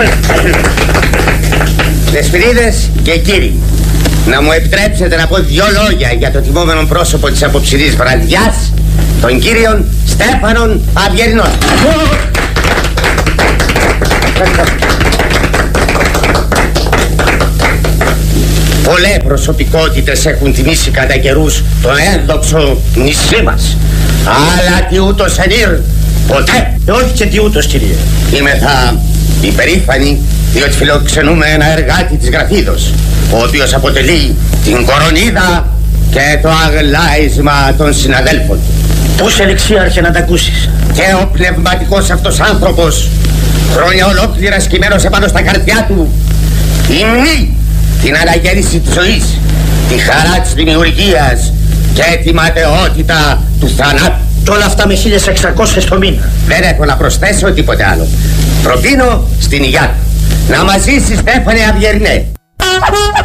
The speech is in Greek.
Δεσποινίδες και κύριοι, να μου επιτρέψετε να πω 2 λόγια για το τιμόμενο πρόσωπο της απόψινής βραδιάς, τον κύριον Στέφανον Αυγερινών. Πολλές προσωπικότητες έχουν τιμήσει κατά καιρούς το ένδοξο νησί μας. Αλλά τι ούτως ενήρ, ποτέ. Όχι και τι ούτως, κύριε. Είμαι θα υπερήφανη, διότι φιλοξενούμε ένα εργάτη της Γραφίδος, ο οποίος αποτελεί την κορονίδα και το αγλάισμα των συναδέλφων του. Πόση ελεξίαρχε να τα ακούσεις. Και ο πνευματικός αυτός άνθρωπος, χρόνια ολόκληρα σκυμμένος επάνω στα καρδιά του, υμνεί την αναγέννηση της ζωής, τη χαρά της δημιουργίας και τη ματαιότητα του θανάτου. Κι όλα αυτά με 1.600 το μήνα. Δεν έχω να προσθέσω τίποτε άλλο. Προτείνω στην υγειά του να μας ζήσει, Στέφανε Αυγερινέ.